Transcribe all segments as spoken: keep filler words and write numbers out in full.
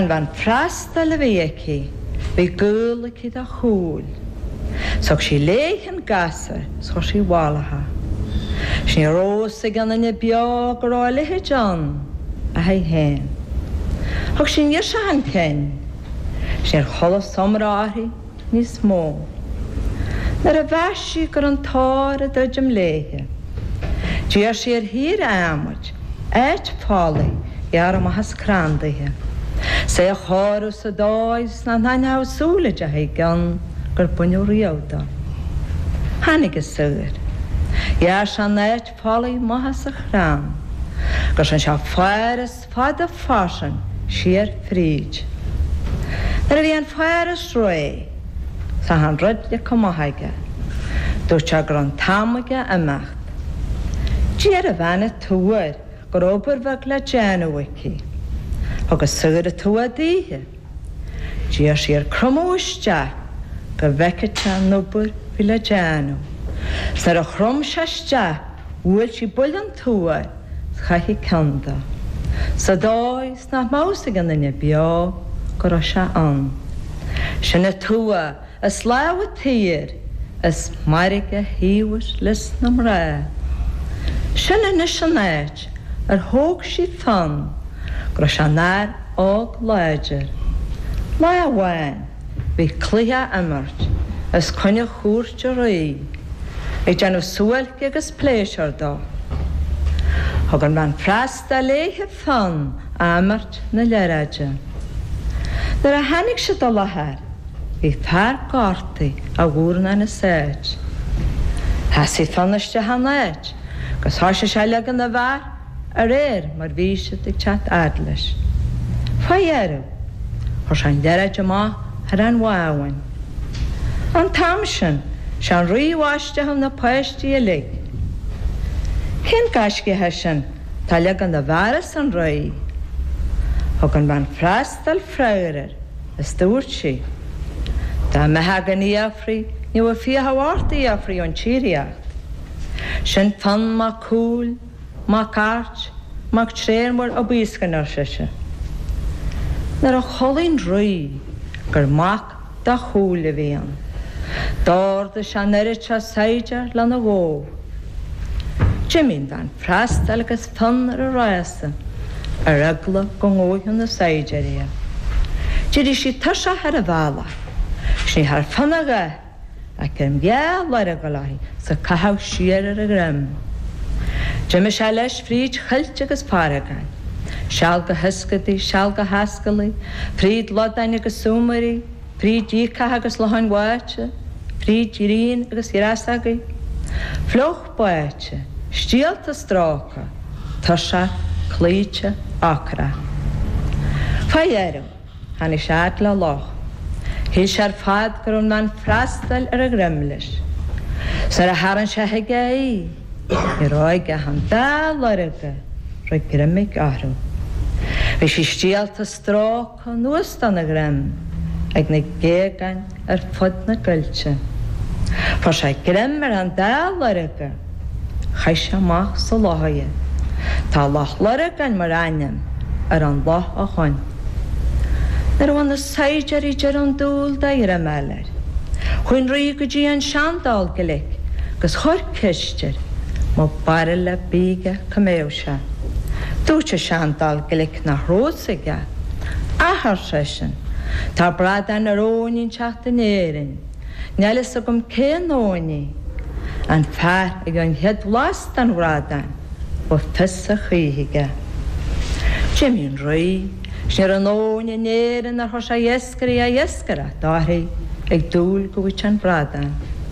gan van freastal a bhéici, bhí gúlaí a chúl. Sog sí léhan gasar, sog sí bhálatha. Sní rósa gan na beag rálathe John a ha hen. Thug sin níor se an cén, sníar cholas somráthí níos mó. Nar a bheisí gur an táir a dúidem léthe. Díar sí ar hir ámuid, éit fálaí ar a mahas crandaithe. Sé a cháru sa dáis na nainne súlaide a gan gur buinú rialda. Hannig is suir. Iar se éit fálaí mahas a chrán. Gur sin se fáras fad a fásan siar fríd. Nar a bhí an fáras roi, sa han rud le cumahaige, dúirt se gur an támaige amacht. Díar a bhena túir gur obair bhag le Januaci, agus suir a túa díthe. Díar sí ar cromúiste go bhecate nóbair bhí le Janu. Snar a chrom seiste bhfuil sí buil an túir chaithí canda. Sa dáis na mása gan na beag gur a se an. Sinna túa is láha tír is marige híhas lis na mrá. Sinna na sinnéit ar thóg sí fan gur se nár ág láidir. Lá bhhain bhí cluthe imirt is coinne chúirte roí, ag deanmh súilce agus pléisiir dá. Thugann man freasta léthe fan imirt na leráide. Nar a hanig se do láthair, bhí fear gártaí a bhúrna na séid. Hasí faniste hanéid, gus háise se legan na bhar a réir mar bhíse ag teat adlis. Fáéireamh, thur sean deráide má ar an bháhain. An tam sin, se an ríomháistetham na páistí a lig. Cén gaiscithe sin tá legan na bharas an roí. Thugann ban freastal freirir is dúirt sí. Tá methe gan íafraí ní bhfuil fiothabhharrta íafraí an tíriacht. Sin fan má cúil, má cáirt, má tréarmór a bíoscan ar siise. Nar a cholín roí gur mac da chúla bhíon. Dáirda se neiritse saidir le na bhóg. Jimín dan freastal agus fan ar a ráasa a regla go ngóithn na saidirí. Díri sí tusa ar a bhela, sní ar fanaga a cym gea leir a go láithí sa cathah siar ar a grim. Jimmy se leis fríd chailte agus páragáin, seall go hiscadaí, seall go hascalaí, fríd lodain agus súmarí, fríd dícathe agus lehain bháite, fríd dírín agus irasagaí, floch báite, stíalta strácha, tusa, clíte, acra. Fáéireamh, hanig sead le loch. Hí sé ar fad gur an man freastal ar a grimlis. Sar a haran se hegaí, i ráige han dá loriga roi grimmig ahrú. Bhí sí stíalta strácha nuas dan a grim, ag na gégan ar fud na gailte. Fá sé grimm ar an dá loriga, chais amach sa láhaie. Tá lach loriga mar ainem ar an lach a chuin. Nar bhain na saidirí dear an dúil dair a meillir. Chuin rí go dtí an seandál go lic, gus chuir cisteir má bara le bíge cuméo se. Dúirte seandál go lic na hrósaige, ahar sé sin, tá bradan ar ónin teachta néirin, nelas a gom cén óni, an fear ag an head last an bradan, ba fis a chuíige. Jimmy rí, sníar an óin in éireann ar thos a iescarí a iescara, dáthaí ag dúil go bhuiit an bradan.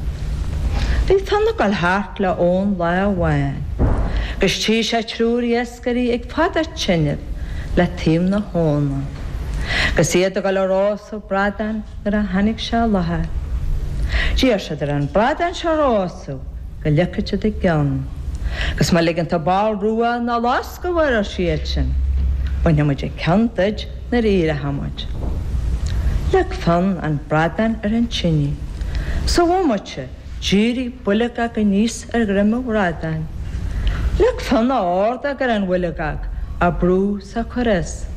Bhí tanna gáil thart le ón le bhhain, gus tí sé trúr iescarí ag fad ar tinneamh le tíim na hóna. Gus iad a gáil arású bradan ar a hanig se láthair. Díar se ar an bradan se arású go leicite ag gan. Gus má ligean tá bál rua na las go bhar ar siad sin. Bhain muid ag ceantaid na ríre hamuid. Leg fan an bradan ar an tsinní. Sa bhmuite, díri buileag go níos ar grimme bradan. Leg fan a árda gur an bhuileag a brú sa choras.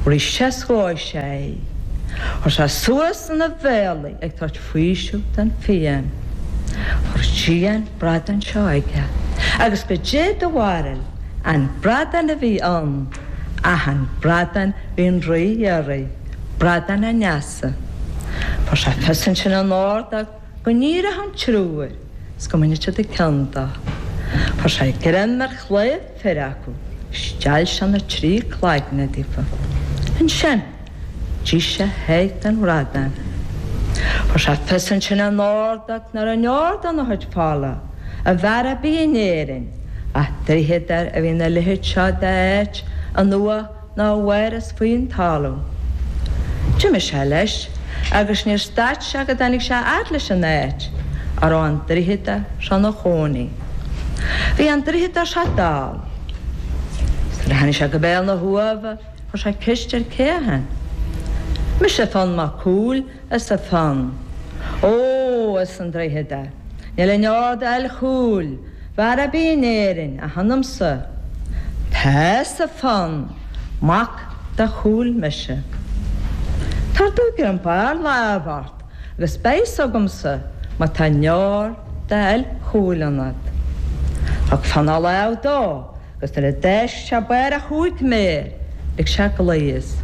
Rí seascóid sé. Os a suas na bhéla ag tart fuisiú den fian. Or sían bradan seoige. Agus go dé do bhhail an bradan a bhí an, a han bradan bhíon rí bradan a neasa. For sa fesan sin an áirdag go níra han trúir, sgo minne te de canda. For sa gren mar chléad ferracu, stial san a trí chlaigna difa. An sin, díse heit an bradan. For sa fesan sin an áirdag nar an áirdan a hyd fála, a bhara bí nérin, a drihidar a bhína lihid seo da eit a nua na bhairas faoin talú. Jimmy sé leis, agus níor stát se go danig se adlis an eit, ar an drihida se na chónaí. Bhí an drihida se dal. Stra hannig se go béal na huamh ar se cistear céhan. Mi se fan ma cúl as a fan. Ó, as an drihida. Níl an ád eil chúl, bhar a bí nérin a hanamsa. Tás a fan, mac da chúl mise. Tar dúgur an bár lábhart, agus béis agamsa, ma tá neor da eil chúl anad. Ag fan a lew dó, gus tar a deis se bær a chúig mér, ag se gléis.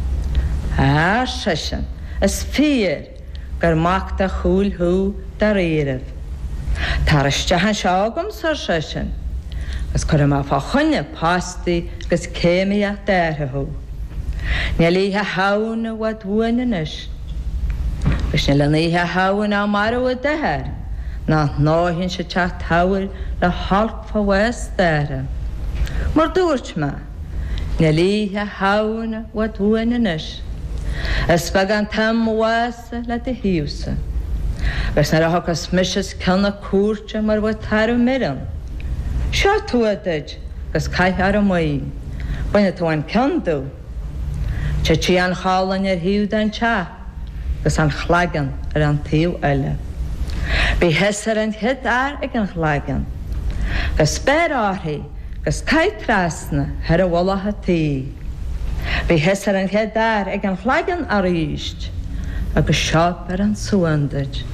Á, sesin, as fír, gur mac da chúl hú da ríirih. Tar istehan se agamsa sesin, gus cur má fá chunne pástaí gus céimia déirthe hú. Ní líthe hána wa dúinenis. Gus ní le níthe hána á marú a deir, ná náhinn se teach táir le halc fá wes déire. Mar dúirt me, ní líthe hána wa dúinenis. Is bag an tam wesa le de hiúsa. Gus nar a hagas misis canna cúrte mar wa taru miran. Seo tuadaid gus caith ar a maí, baina tú an candú. Te tí an chálan ar hiú den te, gus an chlagan ar an tíú eile. Bí hesar an hit ar ag an chlagan. Gus spéir áthaí, gus caith trasna ar a bhlatha tí. Bí hesar an hit ar ag an chlagan ar íist, agus seop ar an suandaid.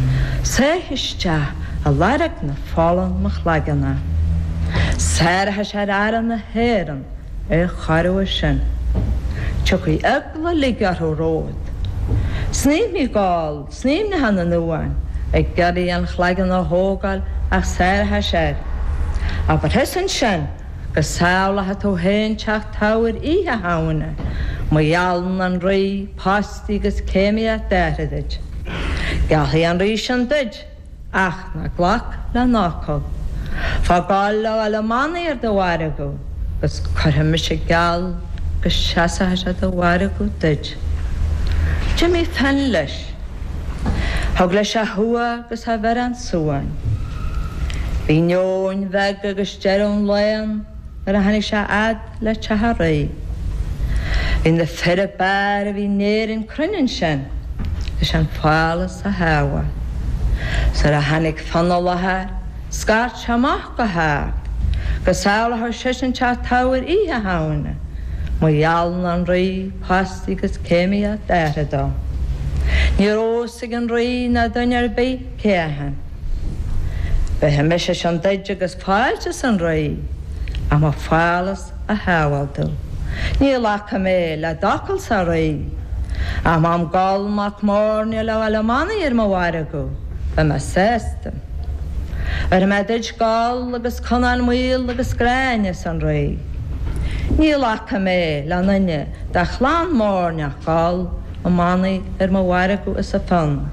Séiste a larag na fálan ma chlagana. Sérthe sé ar na héan ar charú sin. Tuchaí agla ligarú ród. Sníom í gáil, sníom na hana nuain, ag garí an chlagan a hógáil ach sérthe sé. Aber hesan sin, go sálathe tú héin teach táir ihe hána, ma dhealan an rí, pástaí gus céimia déiriid. Galthaí an rí sin duid, ach na glach le nácol. Fá gáil le Alemaní ar do bhharagú, gus chuirtha se gáil gus seasathe se do bhharagú duid. Jimmy fan leis. Thug leis a thua gus a bhar an súin. Bhí neoin bheith agus dearún léan ar a hanig se ad le tethe raí. Bhí na feire bear a bhí nérin cruinn sin, is an fálas a háha. Sa a hanig fanalathe, scarrt seamach go hág, go sálathe sesin te táir ihe hána, má dhealan an rí, pástaí gus céimia déiridá. Ní rósaigh an rí na duine ar bí céthan. Bheithe mise an duide agus fáilte san rí, a má fálas a háhailú. Ní lecha mé le dacail sa rí, a má am gáilmach mórne le Alemaní ar má bhharagú, be me sésta. Ar me duid gáil agus conan muil agus gráine san rí. Ní lecha mé le nunne de chláán mórne gáil a mánaí ar má bhharagú is a fan.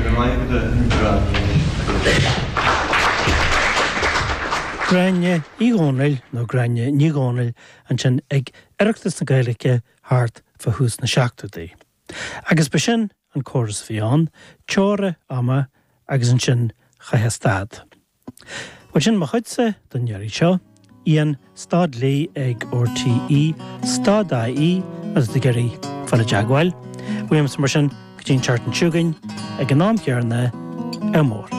Gráine ígónail nó gráine nígónail an sin ag iireachtas na Gaeilge thart fa hús na seachtardaí. Agus ba sin an córas bhí an, teora ama agus an sin chathe stad. Ba sin mo chuidsa don nearí seo, íon stad lí ag R T E, stad A I as de geirí fala deagháil. Williams mar sin go dtín teart an siúgain ag an nám cearna ar mór.